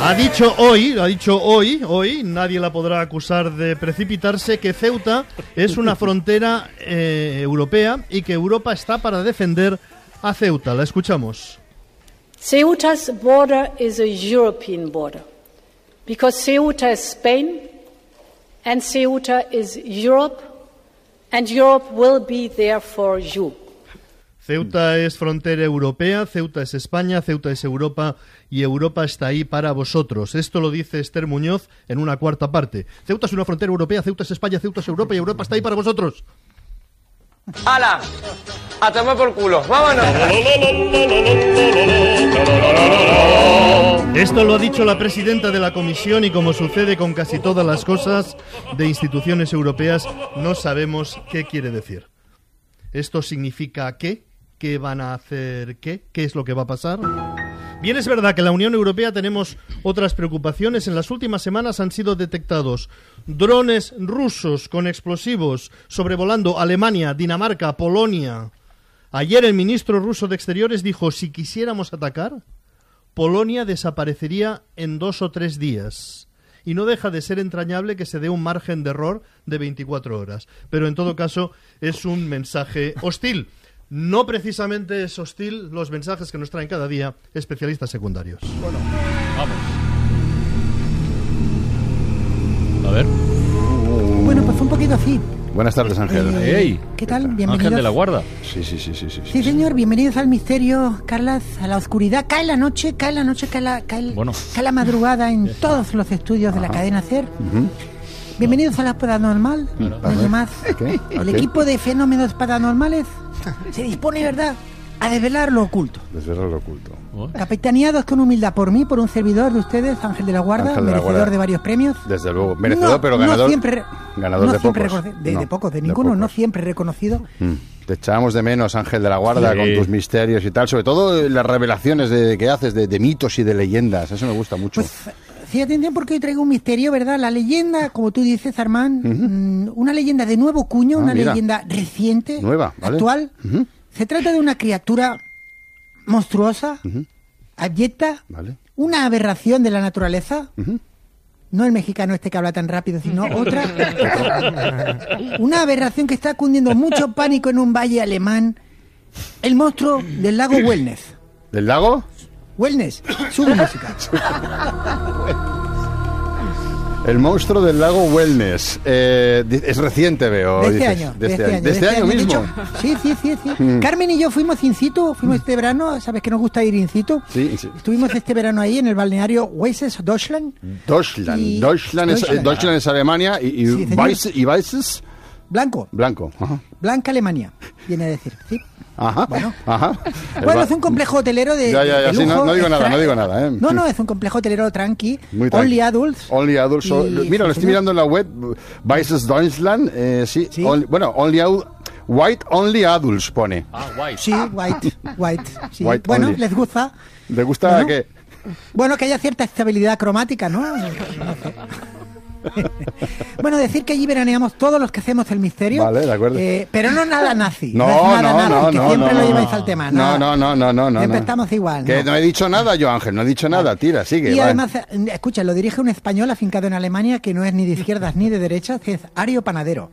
Ha dicho hoy, nadie la podrá acusar de precipitarse, que Ceuta es una frontera europea y que Europa está para defender a Ceuta. La escuchamos. Ceuta's border is a European border, because Ceuta is Spain, and Ceuta is Europe, and Europe will be there for you. Ceuta es frontera europea, Ceuta es España, Ceuta es Europa y Europa está ahí para vosotros. Esto lo dice Esther Muñoz en una cuarta parte. Ceuta es una frontera europea, Ceuta es España, Ceuta es Europa y Europa está ahí para vosotros. ¡Hala! ¡A tomar por culo! ¡Vámonos! Esto lo ha dicho la presidenta de la Comisión y, como sucede con casi todas las cosas de instituciones europeas, no sabemos qué quiere decir. ¿Esto significa qué? ¿Qué van a hacer qué? ¿Qué es lo que va a pasar? Bien, es verdad que en la Unión Europea tenemos otras preocupaciones. En las últimas semanas han sido detectados drones rusos con explosivos sobrevolando Alemania, Dinamarca, Polonia. Ayer el ministro ruso de Exteriores dijo: si quisiéramos atacar, Polonia desaparecería en 2 o 3 días. Y no deja de ser entrañable que se dé un margen de error de 24 horas. Pero en todo caso es un mensaje hostil. No precisamente es hostil los mensajes que nos traen cada día especialistas secundarios. Bueno, vamos. A ver. Bueno, pues un poquito así. Buenas tardes, Ángel. ¡Ey! ¿Qué tal? Bienvenidos. Ángel de la Guarda. Sí. Sí, señor, bienvenidos al misterio, Carlas, a la oscuridad. Cae la noche, cae la madrugada en todos los estudios de la cadena SER. Bienvenidos a la Paranormal. Además, el equipo de fenómenos paranormales se dispone, ¿verdad?, a desvelar lo oculto. Capitaneados con humildad por mí, por un servidor de ustedes, Ángel de la Guarda, merecedor de varios premios. Desde luego, merecedor, pero ganador. Ganador de pocos. De ninguno, no siempre reconocido. Te echábamos de menos, Ángel de la Guarda, con tus misterios y tal. Sobre todo las revelaciones que haces de mitos y de leyendas. Eso me gusta mucho. Pues, sí, atención, porque hoy traigo un misterio, ¿verdad? La leyenda, como tú dices, Armand, una leyenda de nuevo cuño, leyenda reciente, nueva, ¿vale? Actual. Se trata de una criatura monstruosa, abyecta, ¿vale? Una aberración de la naturaleza. No el mexicano este que habla tan rápido, sino otra. Una aberración que está cundiendo mucho pánico en un valle alemán. El monstruo del lago Wellness. ¿Del lago? Wellness, sube música. El monstruo del lago Wellness. Es reciente, veo. De este año mismo. Hecho, sí. Carmen y yo fuimos in situ, este verano, ¿sabes que nos gusta ir in situ? Sí. Estuvimos este verano ahí en el balneario Weißes, Deutschland. Deutschland es Alemania y Weißes... Blanco. Ajá. Blanca Alemania, viene a decir, ¿sí? Ajá. Bueno, es un complejo hotelero de Ya, lujo, sí, no digo nada, ¿eh? No, es un complejo hotelero tranqui, muy tranqui. Only adults. Mira, lo estoy mirando en la web, Weißes Deutschland, sí. White Only Adults pone. White. Sí, white. Sí. White bueno, only. ¿les gusta? ¿Les gusta qué? Bueno, que haya cierta estabilidad cromática, ¿no? No sé. Bueno, decir que allí veraneamos todos los que hacemos el misterio. Vale, de acuerdo. Pero no nada nazi. No, que siempre lo lleváis al tema. No. Siempre estamos igual. Que no he dicho nada yo, Ángel, no he dicho nada. Tira, sigue. Y además, escucha, lo dirige un español afincado en Alemania que no es ni de izquierdas ni de derechas, que es Ario Panadero.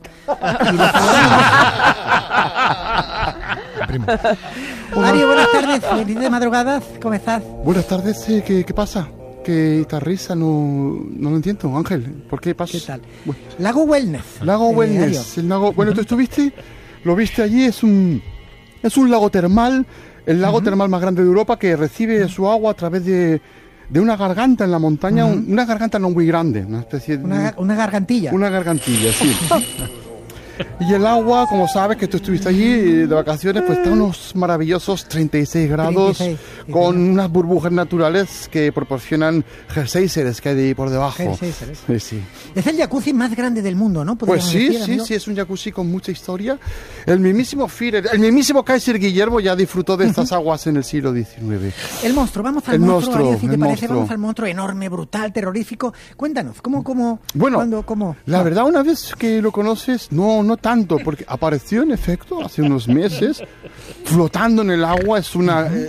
Ario, buenas tardes. Feliz de madrugadas. ¿Cómo estás? Buenas tardes. ¿Qué pasa? Que esta risa no lo entiendo, Ángel. ¿Por qué pasa? ¿Qué tal? Bueno. Lago Wellness. Bueno, tú estuviste, lo viste allí, es un lago termal, el lago termal más grande de Europa, que recibe su agua a través de una garganta en la montaña, una garganta no muy grande, una especie de... Una gargantilla. Una gargantilla, sí. Y el agua, como sabes que tú estuviste allí de vacaciones, pues está a unos maravillosos 36 grados, con unas burbujas naturales que proporcionan geysers que hay de ahí por debajo. Sí. Es el jacuzzi más grande del mundo, ¿no? Pues sí, es un jacuzzi con mucha historia. El mismísimo Kaiser Guillermo ya disfrutó de estas aguas en el siglo XIX. El monstruo, vamos al monstruo, si te parece, vamos al monstruo enorme, brutal, terrorífico. Cuéntanos, ¿cómo? Bueno, ¿cómo? La verdad, una vez que lo conoces, no tanto, porque apareció en efecto hace unos meses, flotando en el agua, es una